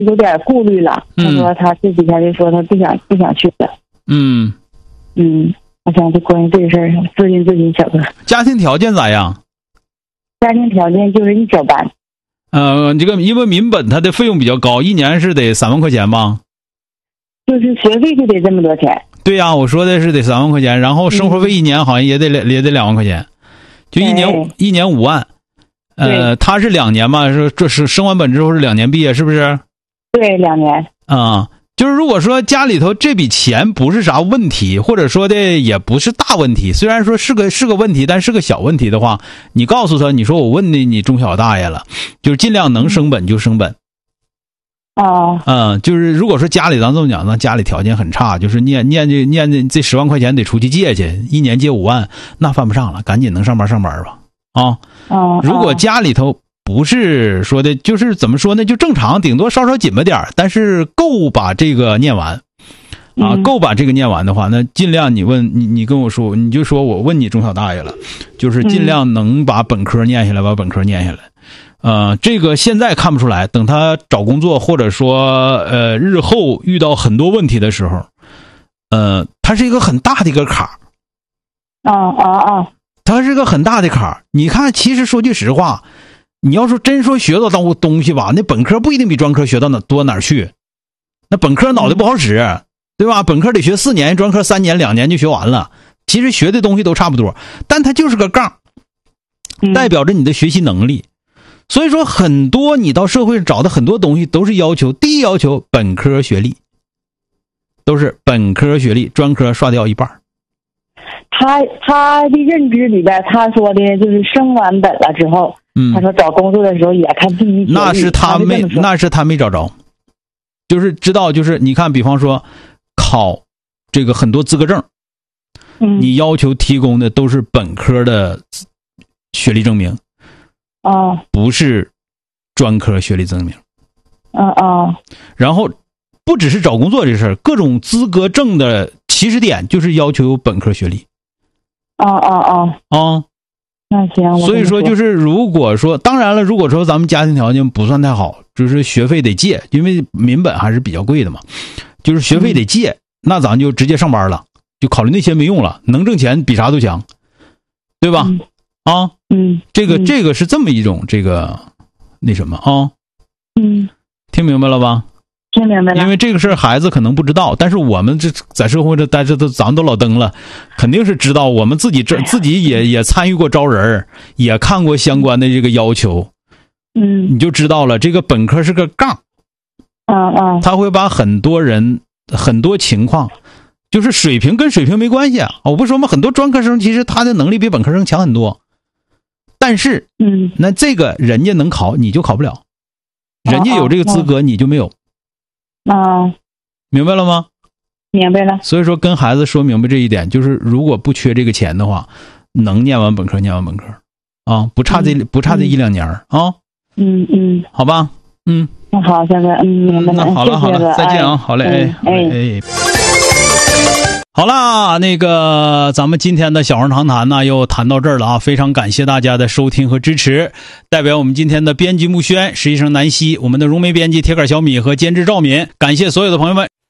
有点顾虑了。他说他这几天就说他不想去了。我想就关于这个事儿咨询小哥。 家庭条件咋样？ 家庭条件就是一小般。 这个因为民本它的费用比较高，一年是得3万块钱吧？ 就是学费就得这么多钱。 对呀，我说的是得3万块钱，然后生活费一年好像也得2万块钱，就一年5万。他是2年嘛，这是升完本之后是2年毕业，是不是？ 对，2年。 就是如果说家里头这笔钱不是啥问题，或者说的也不是大问题，虽然说是个问题，但是个小问题的话，你告诉他，你说我问你中小大爷了，就是尽量能升本就升本。就是如果说家里咱这么讲，咱家里条件很差，就是念这10万块钱得出去借去，一年借5万，那犯不上了，赶紧能上班吧。如果家里头不是说的，就是怎么说呢，就正常，顶多稍紧巴点，但是够把这个念完够把这个念完的话，那尽量你跟我说，你就说我问你中小大爷了，就是尽量能把本科念下来，这个现在看不出来，等他找工作或者说日后遇到很多问题的时候，它是一个很大的一个坎儿。它是个很大的坎儿。你看，其实说句实话，你要说真说学到东西吧，那本科不一定比专科学到哪儿去。那本科脑袋不好使，对吧？本科得学4年，专科3年2年就学完了。其实学的东西都差不多，但它就是个杠，代表着你的学习能力。所以说，很多你到社会上找的很多东西都是第一要求本科学历，都是本科学历，专科刷掉一半。 他的认知里边，他说的就是升完本了之后，他说找工作的时候也看第一学历。那是他没找着，就是知道，就是你看，比方说考这个很多资格证，你要求提供的都是本科的学历证明，不是专科学历证明。然后不只是找工作这事儿，各种资格证的起始点就是要求本科学历。那行。所以说就是如果说，当然了，如果说咱们家庭条件不算太好，就是学费得借，因为民本还是比较贵的嘛，就是学费得借，那咱就直接上班了，就考虑那些没用了，能挣钱比啥都强，对吧？这个是这么一种这个那什么听明白了吧？听明白了。因为这个事儿孩子可能不知道，但是我们这在社会上，但是咱们都老登了，肯定是知道。我们自己也参与过招人，也看过相关的这个要求，你就知道了。这个本科是个杠，他会把很多人很多情况，就是水平跟水平没关系啊。我不说嘛，很多专科生其实他的能力比本科生强很多，但是那这个人家能考，你就考不了。人家有这个资格，你就没有。明白了吗？明白了。所以说跟孩子说明白这一点，就是如果不缺这个钱的话，能念完本科不差这1-2年啊。好吧。那好，现在明白了。那好了，再见啊。好嘞。好啦，那个咱们今天的小黄长谈呢又谈到这儿了啊，非常感谢大家的收听和支持。代表我们今天的编辑木轩、实习生南希，我们的融媒编辑铁杆小米和监制赵敏，感谢所有的朋友们。